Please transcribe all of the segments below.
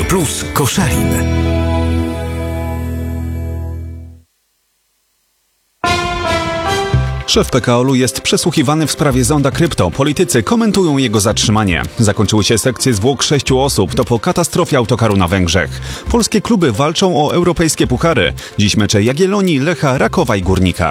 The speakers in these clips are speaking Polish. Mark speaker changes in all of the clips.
Speaker 1: Plus Koszalin.
Speaker 2: Szef PKOL-u jest przesłuchiwany w sprawie zonda krypto. Politycy komentują jego zatrzymanie. Zakończyły się sekcje zwłok 6 osób. To po katastrofie autokaru na Węgrzech. Polskie kluby walczą o europejskie puchary. Dziś mecze Jagiellonii, Lecha, Rakowa i Górnika.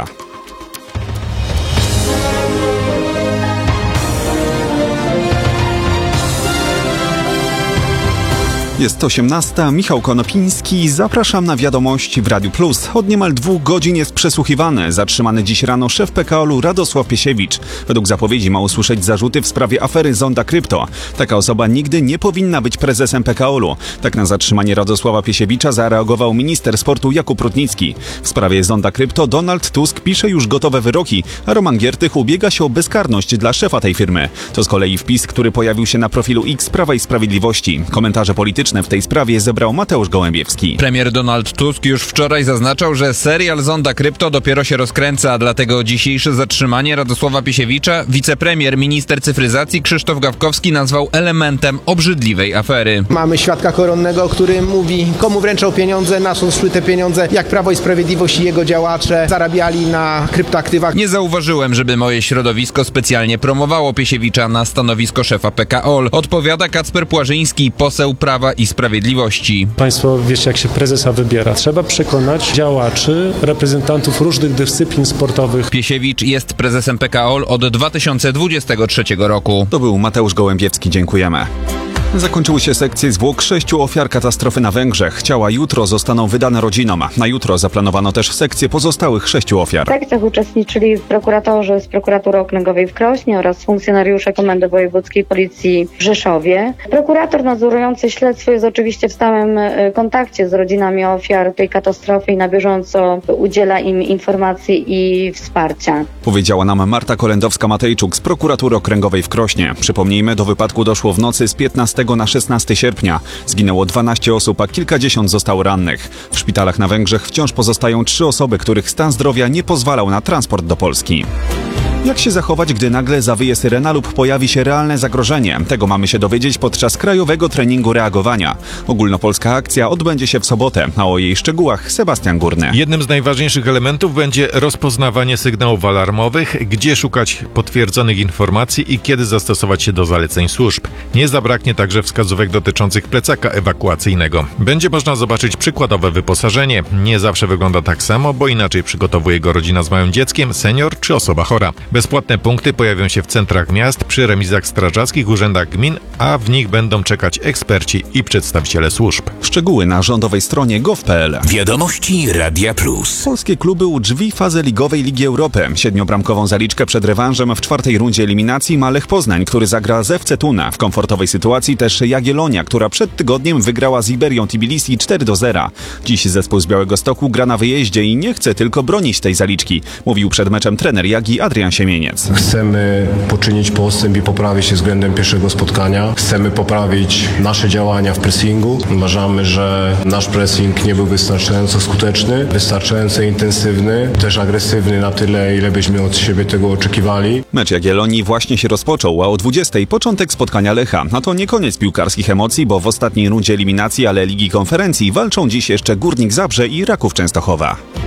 Speaker 2: Jest 18. Michał Konopiński. Zapraszam na wiadomości w Radiu Plus. Od niemal 2 godzin jest przesłuchiwany. Zatrzymany dziś rano szef PKOL-u Radosław Piesiewicz. Według zapowiedzi ma usłyszeć zarzuty w sprawie afery zonda krypto. Taka osoba nigdy nie powinna być prezesem PKOL-u. Tak na zatrzymanie Radosława Piesiewicza zareagował minister sportu Jakub Rutnicki. W sprawie zonda krypto Donald Tusk pisze już gotowe wyroki, a Roman Giertych ubiega się o bezkarność dla szefa tej firmy. To z kolei wpis, który pojawił się na profilu X Prawa i Sprawiedliwości. Komentarze polityczne w tej sprawie zebrał Mateusz Gołębiewski.
Speaker 3: Premier Donald Tusk już wczoraj zaznaczał, że serial zonda krypto dopiero się rozkręca, dlatego dzisiejsze zatrzymanie Radosława Piesiewicza wicepremier, minister cyfryzacji Krzysztof Gawkowski nazwał elementem obrzydliwej afery.
Speaker 4: Mamy świadka koronnego, który mówi, komu wręczał pieniądze, na co szły te pieniądze, jak Prawo i Sprawiedliwość i jego działacze zarabiali na kryptoaktywach.
Speaker 3: Nie zauważyłem, żeby moje środowisko specjalnie promowało Piesiewicza na stanowisko szefa PKOL. Odpowiada Kacper Płażyński, poseł Prawa i Sprawiedliwości.
Speaker 5: Państwo wiecie, jak się prezesa wybiera. Trzeba przekonać działaczy, reprezentantów różnych dyscyplin sportowych.
Speaker 3: Piesiewicz jest prezesem PKOL od 2023 roku.
Speaker 2: To był Mateusz Gołębiewski. Dziękujemy. Zakończyły się sekcje zwłok 6 ofiar katastrofy na Węgrzech. Ciała jutro zostaną wydane rodzinom. Na jutro zaplanowano też sekcję pozostałych 6 ofiar.
Speaker 6: W sekcjach uczestniczyli prokuratorzy z Prokuratury Okręgowej w Krośnie oraz funkcjonariusze Komendy Wojewódzkiej Policji w Rzeszowie. Prokurator nadzorujący śledztwo jest oczywiście w stałym kontakcie z rodzinami ofiar tej katastrofy i na bieżąco udziela im informacji i wsparcia.
Speaker 2: Powiedziała nam Marta Kolendowska-Matejczuk z Prokuratury Okręgowej w Krośnie. Przypomnijmy, do wypadku doszło w nocy z 15 na 16 sierpnia. Zginęło 12 osób, a kilkadziesiąt zostało rannych. W szpitalach na Węgrzech wciąż pozostają 3 osoby, których stan zdrowia nie pozwalał na transport do Polski. Jak się zachować, gdy nagle zawyje syrena lub pojawi się realne zagrożenie? Tego mamy się dowiedzieć podczas krajowego treningu reagowania. Ogólnopolska akcja odbędzie się w sobotę, a o jej szczegółach Sebastian Górny.
Speaker 7: Jednym z najważniejszych elementów będzie rozpoznawanie sygnałów alarmowych, gdzie szukać potwierdzonych informacji i kiedy zastosować się do zaleceń służb. Nie zabraknie także wskazówek dotyczących plecaka ewakuacyjnego. Będzie można zobaczyć przykładowe wyposażenie. Nie zawsze wygląda tak samo, bo inaczej przygotowuje go rodzina z małym dzieckiem, senior czy osoba chora. Bezpłatne punkty pojawią się w centrach miast, przy remizach strażackich, urzędach gmin, a w nich będą czekać eksperci i przedstawiciele służb.
Speaker 2: Szczegóły na rządowej stronie gov.pl.
Speaker 1: Wiadomości Radia Plus.
Speaker 2: Polskie kluby u drzwi fazy ligowej Ligi Europy. 7-bramkową zaliczkę przed rewanżem w 4. rundzie eliminacji ma Lech Poznań, który zagra z FC Tuna. W komfortowej sytuacji też Jagiellonia, która przed tygodniem wygrała z Iberią Tbilisi 4-0. Dziś zespół z Białegostoku gra na wyjeździe i nie chce tylko bronić tej zaliczki, mówił przed meczem trener Jagi Adrian Siemieniec.
Speaker 8: Chcemy poczynić postęp i poprawić się względem pierwszego spotkania. Chcemy poprawić nasze działania w pressingu. Uważamy, że nasz pressing nie był wystarczająco skuteczny, wystarczająco intensywny, też agresywny na tyle, ile byśmy od siebie tego oczekiwali.
Speaker 2: Mecz Jagiellonii właśnie się rozpoczął, a o 20:00 początek spotkania Lecha. A to nie koniec piłkarskich emocji, bo w ostatniej rundzie eliminacji, ale Ligi Konferencji walczą dziś jeszcze Górnik Zabrze i Raków Częstochowa.